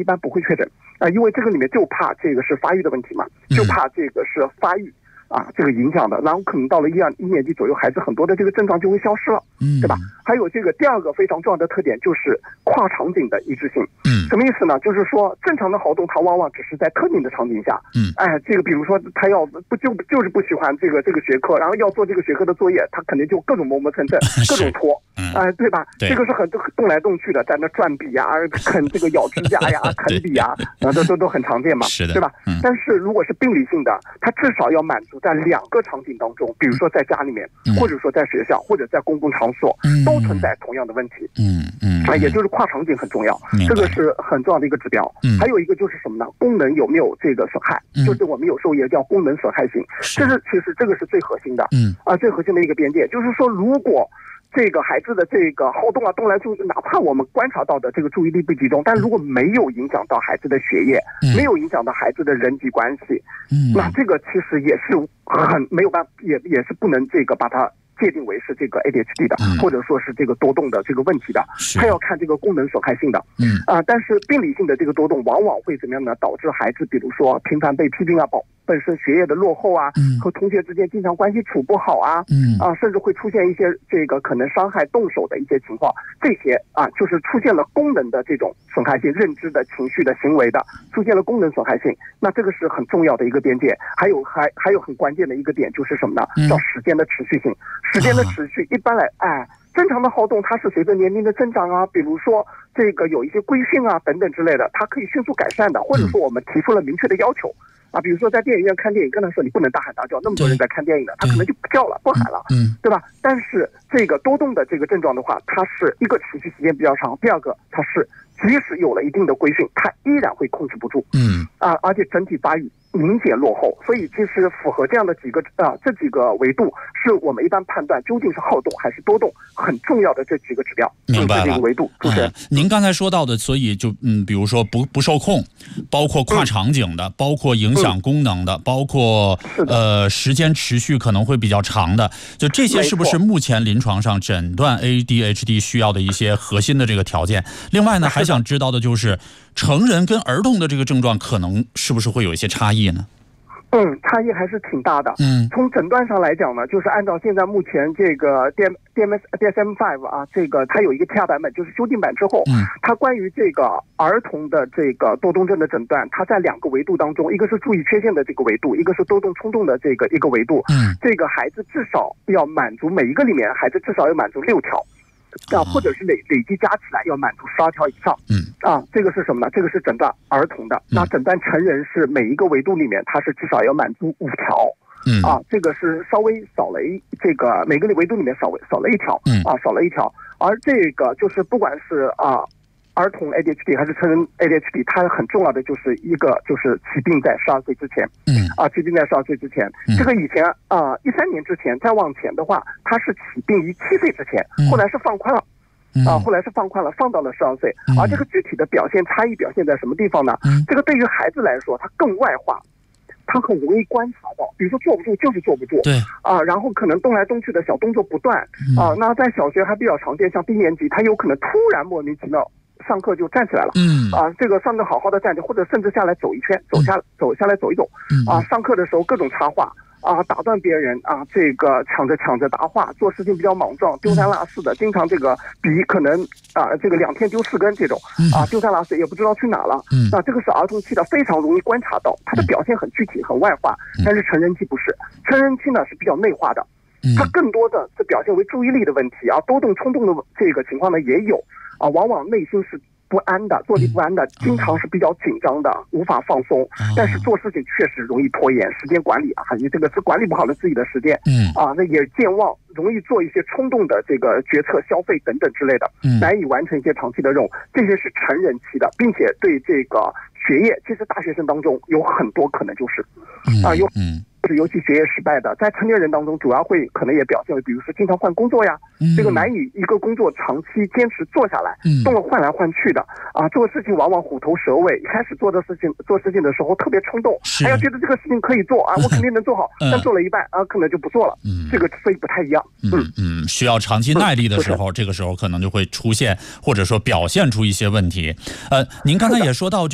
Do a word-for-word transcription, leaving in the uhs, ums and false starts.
一般不会确诊啊、呃，因为这个里面就怕这个是发育的问题嘛，就怕这个是发育。啊，这个影响的，然后可能到了一二一年级左右，孩子很多的这个症状就会消失了，嗯，对吧？还有这个第二个非常重要的特点就是跨场景的一致性，嗯，什么意思呢？就是说正常的好动，它往往只是在特定的场景下，嗯，哎，这个比如说他要不就就是不喜欢这个这个学科，然后要做这个学科的作业，他肯定就各种磨磨蹭蹭，各种拖，哎、呃，对吧？对，这个是很动来动去的，在那转笔呀、啃这个咬指甲呀、啃笔呀，然后都都都很常见嘛，是的，对吧？嗯，但是如果是病理性的，它至少要满足在两个场景当中，比如说在家里面，嗯、或者说在学校，或者在公共场所，嗯、都存在同样的问题。嗯嗯，啊，也就是跨场景很重要，这个是很重要的一个指标。嗯，还有一个就是什么呢？功能有没有这个损害？嗯、就是我们有时候也叫功能损害性，这是其实这个是最核心的。嗯，啊，最核心的一个边界，就是说如果。这个孩子的这个好动啊，动来动去，哪怕我们观察到的这个注意力不集中，但如果没有影响到孩子的学业，嗯、没有影响到孩子的人际关系，嗯，那这个其实也是很没有办法，也也是不能这个把它界定为是这个 A D H D 的，嗯、或者说是这个多动的这个问题的，它要看这个功能损害性的，嗯啊、呃，但是病理性的这个多动往往会怎么样呢？导致孩子比如说频繁被批评啊，保。本身学业的落后啊，嗯、和同学之间经常关系处不好啊，嗯、啊，甚至会出现一些这个可能伤害动手的一些情况，这些啊，就是出现了功能的这种损害性，认知的、情绪的、行为的，出现了功能损害性，那这个是很重要的一个边界。还有还还有很关键的一个点就是什么呢？叫时间的持续性。时间的持续，一般来，哎。正常的好动，它是随着年龄的增长啊，比如说这个有一些规训啊等等之类的，它可以迅速改善的，或者说我们提出了明确的要求啊，比如说在电影院看电影，跟他说你不能大喊大叫，那么多人在看电影的，他可能就不叫了，不喊了，嗯，对吧？但是这个多动的这个症状的话，它是一个持续时间比较长，第二个它是即使有了一定的规训，它依然会控制不住，嗯啊，而且整体发育明显落后，所以其实符合这样的几个啊这几个维度，是我们一般判断究竟是好动还是多动很重要的这几个指标。 明白了， 这几个维度。主持人、 嗯，您刚才说到的，所以就嗯，比如说不不受控，包括跨场景的，嗯、包括影响功能的，嗯、包括呃时间持续可能会比较长的，就这些是不是目前临床上诊断 A D H D 需要的一些核心的这个条件？另外呢，还想知道的就是成人跟儿童的这个症状可能是不是会有一些差异呢？ 嗯，差异还是挺大的。嗯，从诊断上来讲呢，就是按照现在目前这个 D M D M S D S M 五 啊，这个它有一个 T R 版本，就是修订版之后，嗯，它关于这个儿童的这个多动症的诊断，它在两个维度当中，一个是注意缺陷的这个维度，一个是多动冲动的这个一个维度。嗯，这个孩子至少要满足每一个里面，孩子至少要满足六条。啊，或者是累累计加起来要满足十二条以上。嗯，啊，这个是什么呢？这个是诊断儿童的。那诊断成人是每一个维度里面，它是至少要满足五条。嗯，啊，这个是稍微少了一这个每个维度里面少少了一条。嗯，啊，少了一条。而这个就是不管是啊。儿童 A D H D 还是成人 A D H D， 它很重要的就是一个就是起病在十二岁之前，嗯啊，起病在十二岁之前，嗯、这个以前啊一三年之前再往前的话，它是起病于七岁之前，后来是放宽了，嗯、啊，后来是放宽了，放到了十二岁，嗯、而这个具体的表现差异表现在什么地方呢？嗯、这个对于孩子来说，它更外化。他很容易观察到，比如说坐不住就是坐不住，对啊，然后可能动来动去的小动作不断，嗯、啊，那在小学还比较常见，像低年级，他有可能突然莫名其妙上课就站起来了，嗯啊，这个上课好好的站着，或者甚至下来走一圈，走下走下来走一走，嗯啊，上课的时候各种插话。啊，打断别人啊，这个抢着抢着答话，做事情比较莽撞，丢三落四的，经常这个笔可能啊，这个两天丢四根这种，啊，丢三落四也不知道去哪了。嗯，那这个是儿童期的，非常容易观察到，他的表现很具体、很外化，但是成人期不是，成人期呢是比较内化的，他更多的是表现为注意力的问题啊，多动冲动的这个情况呢也有啊，往往内心是不安的，坐立不安的，经常是比较紧张的，无法放松。但是做事情确实容易拖延，时间管理啊，你这个是管理不好了自己的时间，嗯啊，那也健忘，容易做一些冲动的这个决策、消费等等之类的，难以完成一些长期的任务。这些是成人期的，并且对这个学业，其实大学生当中有很多可能就是啊有。是尤其学业失败的，在成年人当中，主要会可能也表现为，比如说经常换工作呀，嗯、这个难以一个工作长期坚持做下来，嗯、动了换来换去的啊，做事情往往虎头蛇尾，一开始做的事情做事情的时候特别冲动，哎呀，觉得这个事情可以做啊，我肯定能做好，嗯、但做了一半啊，可能就不做了，嗯、这个所以不太一样。 嗯嗯，需要长期耐力的时候，嗯、这个时候可能就会出现或者说表现出一些问题。呃，您刚才也说到。